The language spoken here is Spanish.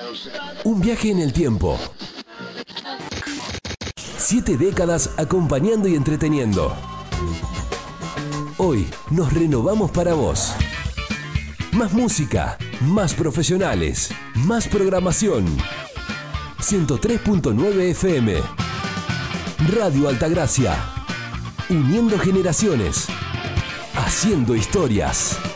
Un viaje en el tiempo. 7 décadas acompañando y entreteniendo. Hoy nos renovamos para vos. Más música, más profesionales, más programación. 103.9 FM. Radio Altagracia. Uniendo generaciones. Haciendo historias.